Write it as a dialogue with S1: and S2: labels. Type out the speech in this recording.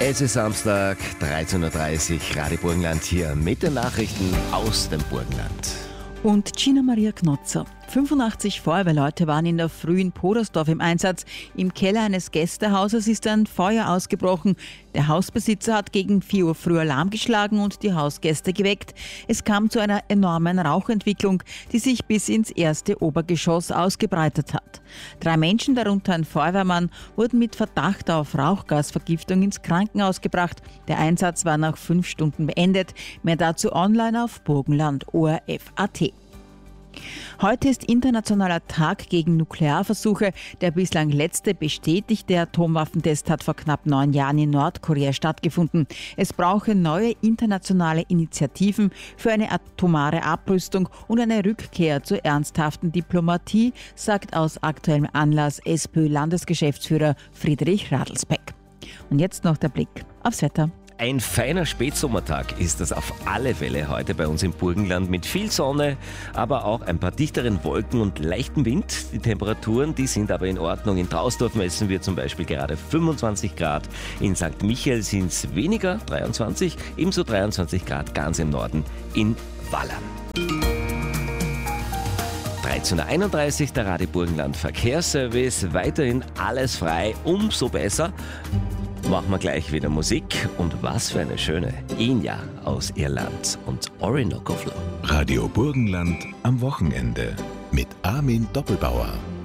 S1: Es ist Samstag, 13.30 Uhr, Radio Burgenland hier mit den Nachrichten aus dem Burgenland.
S2: Und Gina Maria Knotzer. 85 Feuerwehrleute waren in der Früh in Podersdorf im Einsatz. Im Keller eines Gästehauses ist ein Feuer ausgebrochen. Der Hausbesitzer hat gegen 4 Uhr früh Alarm geschlagen und die Hausgäste geweckt. Es kam zu einer enormen Rauchentwicklung, die sich bis ins erste Obergeschoss ausgebreitet hat. 3 Menschen, darunter ein Feuerwehrmann, wurden mit Verdacht auf Rauchgasvergiftung ins Krankenhaus gebracht. Der Einsatz war nach 5 Stunden beendet. Mehr dazu online auf Burgenland.orf.at. Heute ist Internationaler Tag gegen Nuklearversuche. Der bislang letzte bestätigte Atomwaffentest hat vor knapp 9 Jahren in Nordkorea stattgefunden. Es brauche neue internationale Initiativen für eine atomare Abrüstung und eine Rückkehr zur ernsthaften Diplomatie, sagt aus aktuellem Anlass SPÖ-Landesgeschäftsführer Friedrich Radelsbeck. Und jetzt noch der Blick aufs Wetter.
S1: Ein feiner Spätsommertag ist das auf alle Fälle heute bei uns im Burgenland mit viel Sonne, aber auch ein paar dichteren Wolken und leichtem Wind. Die Temperaturen, die sind aber in Ordnung. In Trausdorf messen wir zum Beispiel gerade 25 Grad. In St. Michael sind es weniger, 23, ebenso 23 Grad ganz im Norden in Wallern. 13.31 Uhr, der Radio Burgenland Verkehrsservice. Weiterhin alles frei, umso besser. Machen wir gleich wieder Musik und was für eine schöne Enya aus Irland und Orinoco Flow.
S3: Radio Burgenland am Wochenende mit Armin Doppelbauer.